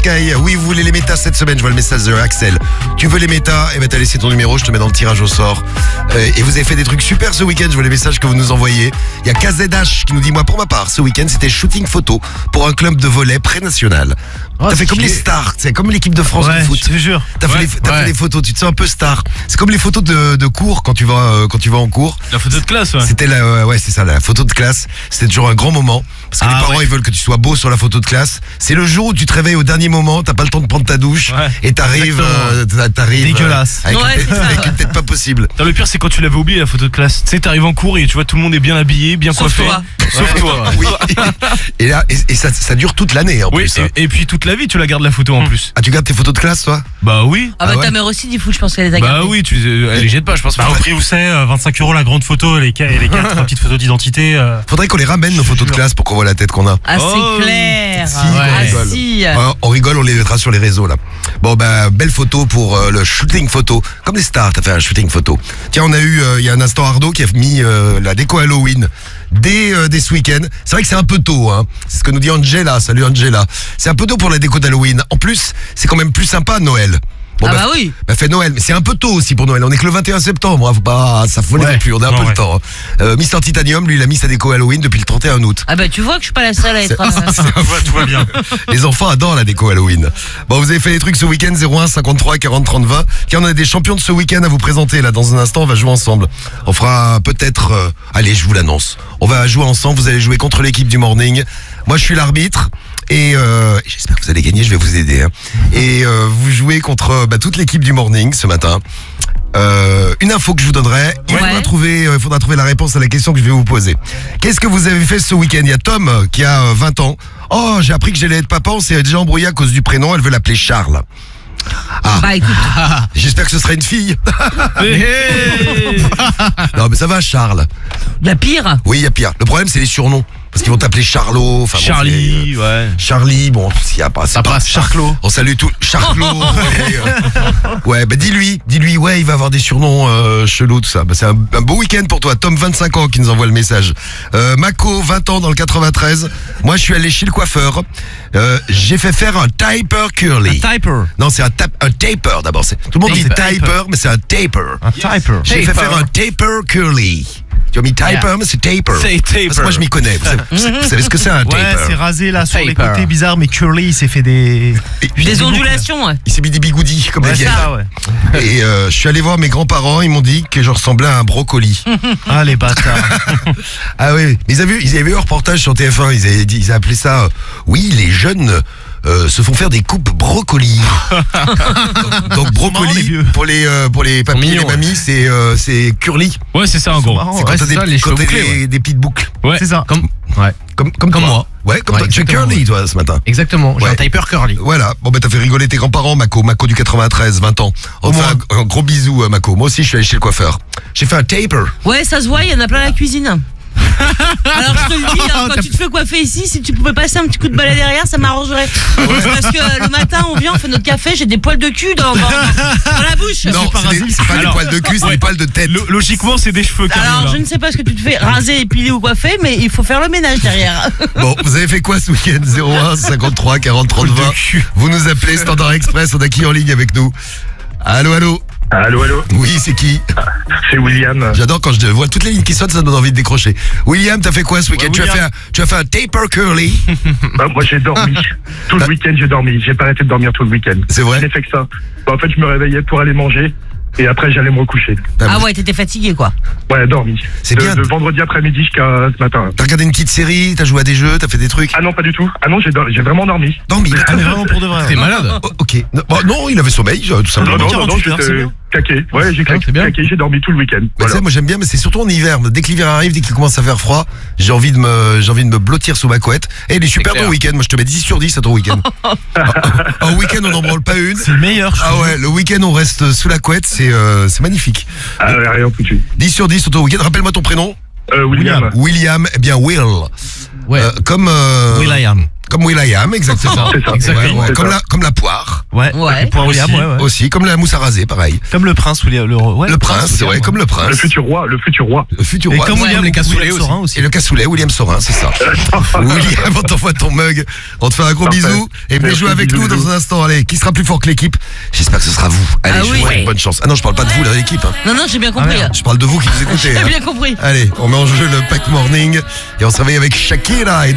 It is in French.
Sky. Oui, vous voulez les métas cette semaine, je vois le message de Axel. Tu veux les métas? Eh ben t'as laissé ton numéro, je te mets dans le tirage au sort. Et vous avez fait des trucs super ce week-end, je vois les messages que vous nous envoyez. Il y a KZH qui nous dit, moi pour ma part, ce week-end c'était shooting photo pour un club de volley pré-national. T'as fait comme les stars, c'est comme l'équipe de France de foot. Je te jure. T'as fait les photos, tu te sens un peu star. C'est comme les photos de cours quand tu vas en cours. La photo de classe, ouais. C'était c'est ça, la photo de classe. C'était toujours un grand moment parce que les parents ils veulent que tu sois beau sur la photo de classe. C'est le jour où tu te réveilles au dernier moment, t'as pas le temps de prendre ta douche et t'arrives dégueulasse. Avec une tête pas possible. Le pire c'est quand tu l'avais oublié la photo de classe. Tu sais, t'arrives en cours et tu vois tout le monde est bien habillé, bien coiffé. Sauf toi. Oui. Et là ça dure toute l'année en plus. Et puis toute la vie tu la gardes la photo en plus. Ah, tu gardes tes photos de classe toi? Bah oui. Ta mère aussi dit foot, je pense qu'elle les a gardées. Bah oui, elle les jette pas, je pense. Au prix où c'est 25 € la grande photo, les 4 petites photos d'identité. Faudrait qu'on les ramène nos photos de classe pour qu'on voit la tête qu'on a. Ah c'est clair. Si, on rigole, on les mettra sur les réseaux là. Bon belle photo pour le shooting photo. Comme les stars, t'as fait un shooting photo. Tiens, on a eu il y a un instant Ardo qui a mis la déco Halloween dès ce week-end. C'est vrai que c'est un peu tôt, hein. C'est ce que nous dit Angela. Salut Angela. C'est un peu tôt pour la déco d'Halloween. En plus, c'est quand même plus sympa Noël. Bon, oui. Fait Noël, mais c'est un peu tôt aussi pour Noël. On est que le 21 septembre, hein. Faut pas s'affoler non plus, on a un peu le temps. Mister Titanium, lui, il a mis sa déco Halloween depuis le 31 août. Ah bah tu vois que je suis pas la seule à être... Tout va bien. Les enfants adorent la déco Halloween. Bon, vous avez fait des trucs ce week-end, 01 53 40 30 20. Car on a des champions de ce week-end à vous présenter. Là, dans un instant, on va jouer ensemble. On fera peut-être... allez, je vous l'annonce. On va jouer ensemble, vous allez jouer contre l'équipe du Morning. Moi, je suis l'arbitre. Et j'espère que vous allez gagner, je vais vous aider. Hein. Et vous jouez contre toute l'équipe du Morning ce matin. Une info que je vous donnerai, il faudra trouver la réponse à la question que je vais vous poser. Qu'est-ce que vous avez fait ce week-end? Il y a Tom qui a 20 ans. Oh, j'ai appris que j'allais être papa, on s'est déjà embrouillé à cause du prénom, elle veut l'appeler Charles. Écoute. J'espère que ce sera une fille. Non mais ça va Charles. Il y a pire. Oui, il y a pire. Le problème c'est les surnoms. Parce qu'ils vont t'appeler Charlot, Charlie, Charlie, bon, s'il y a pas, ça passe. Charclot. On salue tout. Charclot. Dis-lui, il va avoir des surnoms chelous, tout ça. C'est un beau week-end pour toi. Tom, 25 ans, qui nous envoie le message. Mako, 20 ans, dans le 93. Moi, je suis allé chez le coiffeur. J'ai fait faire un taper curly. Un taper? Non, c'est un taper d'abord. Tout le monde dit taper, mais c'est un taper. Un taper. J'ai fait faire un taper curly. Tu as mis taper, mais c'est taper. C'est taper. Parce que moi, je m'y connais. Vous savez ce que c'est un taper? Ouais, c'est rasé là sur les côtés bizarres, mais curly, il s'est fait des ondulations. Il s'est mis des bigoudis comme la vieille. Et je suis allé voir mes grands-parents, ils m'ont dit que je ressemblais à un brocoli. Ah les bâtards. Ah oui, mais ils avaient vu un reportage sur TF1, ils avaient appelé ça les jeunes se font faire des coupes brocoli. donc brocoli pour les papis et les mamies, c'est curly. Ouais, c'est ça en gros. C'est quand t'as des petites boucles. Ouais, c'est ça. Comme moi. Ouais, comme toi. Tu es curly toi ce matin. Exactement, j'ai un taper curly. Voilà. Bon t'as fait rigoler tes grands-parents, Mako du 93, 20 ans. On fait un gros bisou Mako. Moi aussi je suis allé chez le coiffeur. J'ai fait un taper. Ouais, ça se voit, il y en a plein à la cuisine. Alors je te le dis, quand tu te fais coiffer ici, si tu pouvais passer un petit coup de balai derrière, ça m'arrangerait. Parce que le matin, on vient, on fait notre café, j'ai des poils de cul dans la bouche. Non, c'est pas des poils de cul, c'est des poils de tête. Logiquement, c'est des cheveux. Alors je ne sais pas ce que tu te fais raser, épiler ou coiffer, mais il faut faire le ménage derrière. Bon, vous avez fait quoi ce week-end? 01 53 40 30 20. Vous nous appelez Standard Express, on a qui en ligne avec nous? Allô? Allô? Oui, c'est qui? C'est William. J'adore quand je vois toutes les lignes qui sonnent, ça me donne envie de décrocher. William, t'as fait quoi ce week-end? Tu as fait un taper curly? Moi j'ai dormi. Tout le week-end j'ai dormi. J'ai pas arrêté de dormir tout le week-end. C'est vrai? J'ai fait que ça. En fait je me réveillais pour aller manger. Et après j'allais me recoucher. Ah ouais, t'étais fatigué quoi? Ouais, dormi. C'est bien. De vendredi après-midi jusqu'à ce matin. T'as regardé une petite série? T'as joué à des jeux? T'as fait des trucs? Ah non, pas du tout. Ah non, j'ai vraiment dormi. Dormi? Ah mais vraiment pour de vrai. T'es malade? Ok. Non, il avait sommeil, tout simplement. Non, j'étais claqué. Ouais, j'ai claqué, j'ai dormi tout le week-end. Voilà. Moi j'aime bien, mais c'est surtout en hiver. Dès que l'hiver arrive, dès qu'il commence à faire froid, j'ai envie de me blottir sous ma couette. Et il est super ton week-end. Moi je te mets 10 sur 10 à ton week-end. Un week-end on n'en branle pas une. C'est le meilleur. Ah ouais, le week-end on reste sous la couette, c'est magnifique. Ah ouais, rien foutu. 10 sur 10 sur ton week-end. Rappelle-moi ton prénom. William. William, eh bien Will. Ouais. Comme Will.i.am. Comme Will.i.am, exactement. C'est ça. Exactement. Ouais, C'est comme ça. la poire. Ouais. Ouais. Pour William, aussi, ouais. aussi, comme la mousse à raser, pareil. Comme le prince, William. Le prince, William, ouais, comme le Le prince. futur roi. Le futur Et roi. comme William, les cassoulets William aussi. Sorin aussi. Et le cassoulet, William Sorin, c'est ça. William, on t'envoie ton mug. On te fait un gros Parfait. bisou. Et venez Merci, jouer avec bisous, nous dans bisous. un instant. Allez, qui sera plus fort que l'équipe? J'espère que ce sera vous. Allez, Ah je oui. vous souhaite bonne chance. Ah non, je parle pas de vous, l'équipe. Hein. Non, j'ai bien compris. Je parle de vous qui nous écoutez. J'ai hein. bien compris. Allez, on met en jeu le Pack Morning. Et on se réveille avec Shakira.